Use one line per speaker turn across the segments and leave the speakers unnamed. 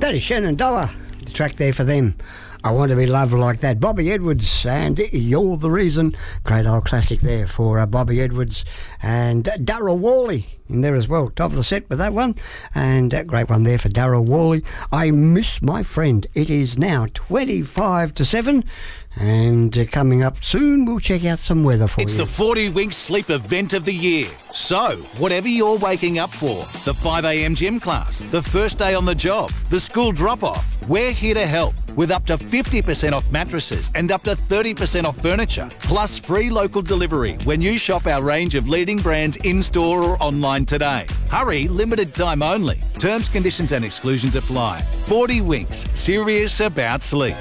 that is Shenandoah. The track there for them. I Want to Be Loved Like That. Bobby Edwards and You're the Reason. Great old classic there for Bobby Edwards and Darryl Worley in there as well. Top of the set with that one. And a great one there for Darryl Worley. I Miss My Friend. It is now 25 to 7. And coming up soon, we'll check out some weather for you.
It's the 40 Winks Sleep event of the year. So, whatever you're waking up for, the 5 a.m. gym class, the first day on the job, the school drop-off, we're here to help with up to 50% off mattresses and up to 30% off furniture, plus free local delivery when you shop our range of leading brands in-store or online today. Hurry, limited time only. Terms, conditions and exclusions apply. 40 Winks, serious about sleep.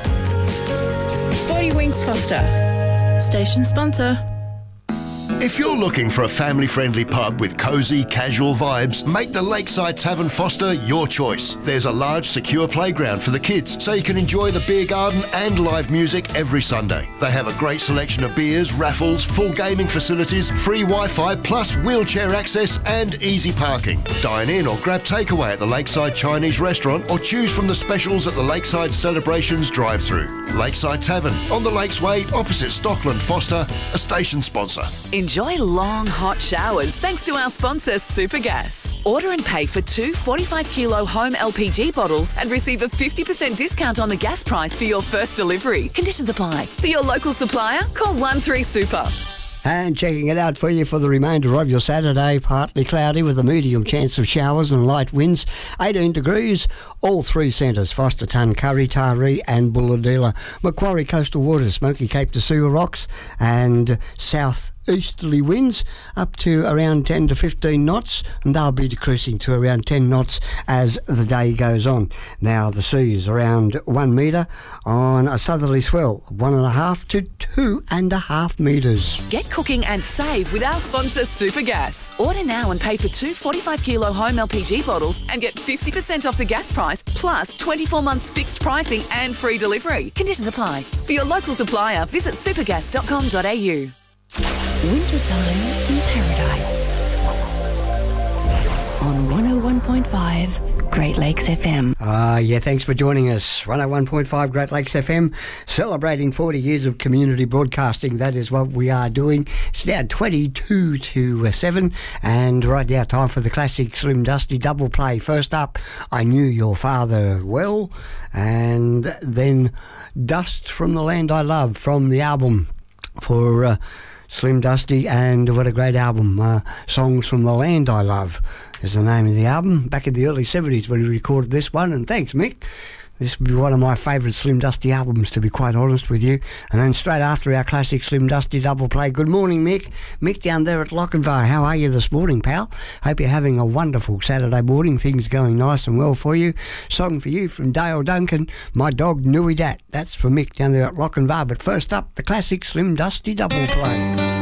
40 Winks Foster, station sponsor.
If you're looking for a family-friendly pub with cosy, casual vibes, make the Lakeside Tavern Foster your choice. There's a large, secure playground for the kids, so you can enjoy the beer garden and live music every Sunday. They have a great selection of beers, raffles, full gaming facilities, free Wi-Fi, plus wheelchair access and easy parking. Dine in or grab takeaway at the Lakeside Chinese restaurant or choose from the specials at the Lakeside Celebrations drive-through. Lakeside Tavern, on the Lakes Way, opposite Stockland Foster, a station sponsor.
Enjoy long, hot showers thanks to our sponsor, Supergas. Order and pay for 2 45-kilo home LPG bottles and receive a 50% discount on the gas price for your first delivery. Conditions apply. For your local supplier, call 13-SUPER.
And checking it out for you for the remainder of your Saturday, partly cloudy with a medium chance of showers and light winds, 18 degrees, all three centres, Foster, Tuncurry, Taree and Bulladila, Macquarie Coastal Waters, Smoky Cape to Sewer Rocks and south easterly winds up to around 10 to 15 knots, and they'll be decreasing to around 10 knots as the day goes on. Now the sea is around 1 metre on a southerly swell, 1.5 to 2.5 metres.
Get cooking and save with our sponsor, Supergas. Order now and pay for 2 45-kilo home LPG bottles and get 50% off the gas price, plus 24 months fixed pricing and free delivery. Conditions apply. For your local supplier, visit supergas.com.au.
Wintertime in Paradise on 101.5 Great Lakes FM.
Yeah, thanks for joining us. 101.5 Great Lakes FM, celebrating 40 years of community broadcasting. That is what we are doing. It's now 22 to 7, and right now time for the classic Slim Dusty double play. First up, I Knew Your Father Well, and then Dust from the Land I Love from the album for Slim Dusty, and what a great album. Songs from the Land I Love is the name of the album. Back in the early 70s when we recorded this one, and thanks, Mick. This would be one of my favourite Slim Dusty albums, to be quite honest with you. And then straight after our classic Slim Dusty double play. Good morning, Mick. Mick down there at Lochinvar. How are you this morning, pal? Hope you're having a wonderful Saturday morning. Things going nice and well for you. Song for you from Dale Duncan, My Dog Knew Dat. That's for Mick down there at Lochinvar. But first up, the classic Slim Dusty double play.